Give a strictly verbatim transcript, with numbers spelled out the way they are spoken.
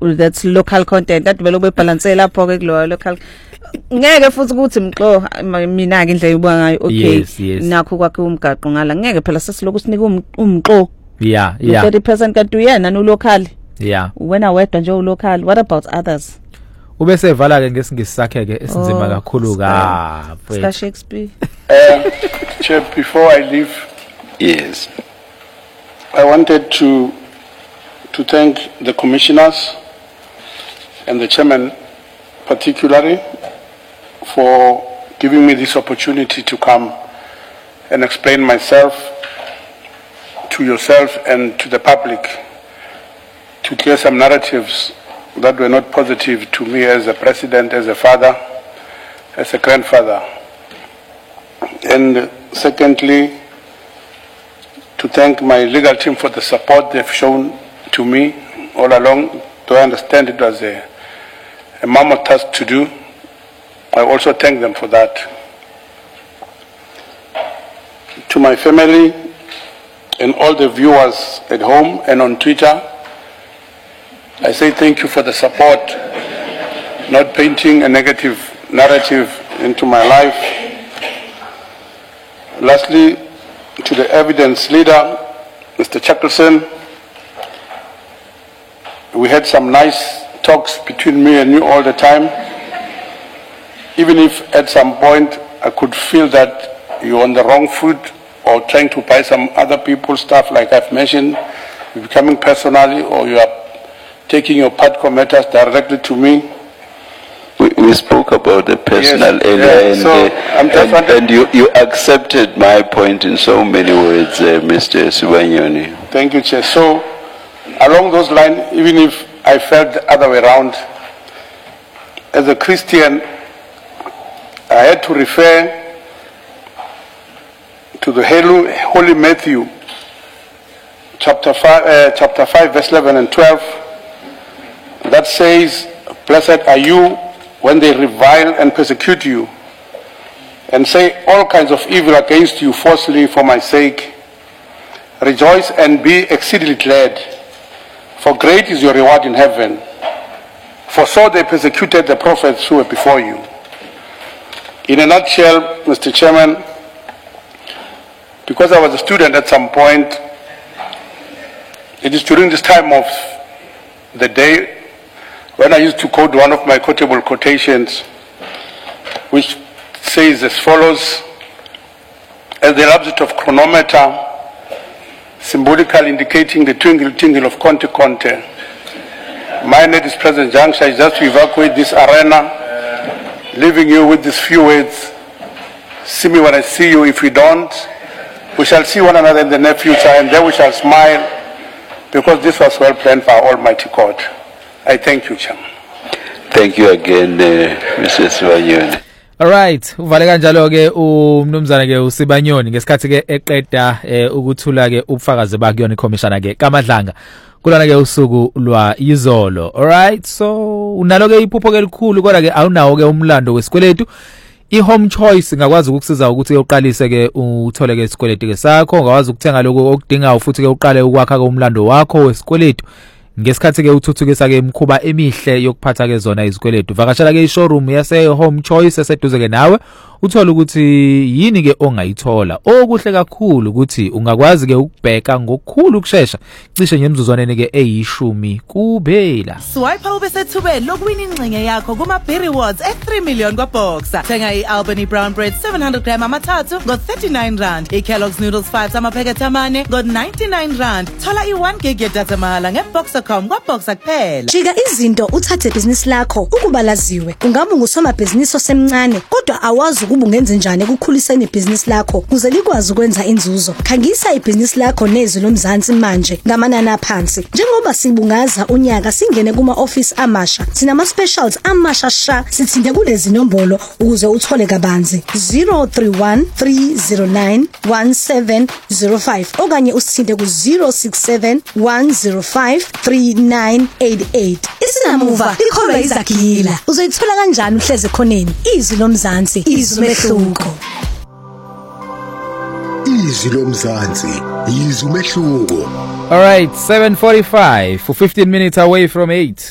that's local content that vele ubebalance lapho ke kulo local ngeke futhi ukuthi mxo mina ke indlela ibuka ngayo okay nakho kwakhe umgaqo ngala ngeke phela sesiloku sinika umxo yeah yeah thirty percent kanti uyena no local yeah wena wedwa nje u local what about others ubese evala ke ngesingisi sakhe ke esinzima kakhulu ka Sir Shakespeare. uh, Chair, before I leave, Yes. I wanted to to thank the commissioners and the chairman particularly for giving me this opportunity to come and explain myself to yourself and to the public, to clear some narratives that were not positive to me as a president, as a father, as a grandfather. And secondly, to thank my legal team for the support they've shown to me all along. Do I understand it was a, a mammoth task to do? I also thank them for that. To my family and all the viewers at home and on Twitter, I say thank you for the support, not painting a negative narrative into my life. Lastly, to the evidence leader, Mister Chuckleson, we had some nice talks between me and you all the time. Even if at some point I could feel that you're on the wrong foot or trying to buy some other people's stuff, like I've mentioned, you're becoming personally, or you are taking your PATCO matters directly to me. We, we spoke about the personal Yes, earlier, yeah, and, so uh, I'm just and, and you, you accepted my point in so many words, uh, Mister Subanyoni. Thank you, Chair. So, along those lines, even if I felt the other way around, as a Christian, I had to refer to the Holy Matthew, chapter five, uh, chapter five, verse eleven and twelve, that says, "Blessed are you when they revile and persecute you, and say all kinds of evil against you falsely for my sake. Rejoice and be exceedingly glad, for great is your reward in heaven. For so they persecuted the prophets who were before you." In a nutshell, Mister Chairman, because I was a student at some point, it is during this time of the day when I used to quote one of my quotable quotations, which says as follows: "As the opposite of chronometer, symbolically indicating the twinkle twinkle of Conte Conte, mine at this present juncture is just to evacuate this arena, leaving you with these few words: see me when I see you. If we don't, we shall see one another in the near future, and then we shall smile, because this was well planned by Almighty God." I thank you, Chairman. Thank you again, uh, Mister Subanyoni. Alright, uvale kanjalo ke umnumzana ke uSibanyoni ngesikhathi ke eqeda ukuthula ke ubufakazi bakuyona iCommissioner ke kaMadlanga kulona ke usuku lwa izolo. Alright, so unalo ke iphupho ke likhulu kodwa ke awunawo ke umlando wesikweletu. I-home choice ngakwazi ukukusiza ukuthi uqalise ke uthole ke isikweletu ke sakho, ngakwazi ukuthenga lokho okudingayo futhi ke uqale ukwakha ke umlando wakho wesikweletu. Ngesikhathi ke uthuthukisa ke imkhuba emihle yokuphatha ke zona izikweletu. Vakashela ke i-showroom yase Home Choice eseduze ke nawe uthola ukuthi yini ke ongayithola. Okuhle kakhulu ukuthi ungakwazi ke ukubheka ngokukhulu ukusheshsha cishe ngemzuzwaneni ke eyishumi kuphela. Swipe ube sethubeni lokuwina ingxenye yakho kuma B Rewards e three million kwa Boxer. Thenga i-Albany Brown Bread seven hundred gram amathathu ngo thirty-nine rand. I-Kellogg's Noodles five amaphakethe amane ngo ninety-nine rand. Thola i-one gig yedatha mahala nge-Boxer dot com kwa Boxer kuphela. Jika izinto uthathe business lakho ukubalaziwe. Ungaba ngusoma business osemncane kodwa awazi ukuba ungenze njani ekukhuliseni ibhizinisi lakho kuze likwazi ukwenza inzuzo. Khangisa ibhizinisi lakho nezwi lomzansi manje ngamanani aphansi. Njengoba sibungaza unyaka singene kuma office amasha, sinama specials amasha sha. Sithinde kulezi nombolo ukuze uthole kabanzi zero three one three zero nine one seven zero five okanye usithinde ku zero six seven one zero five three nine eight eight. Isinamuva ikholwa izagila. Uzoyithola kanjani uhleze khoneni? Izwi lomzansi, izwi mehluko. Izwi lomzansi, izwi mehluko. All right, seven forty-five for fifteen minutes away from eight.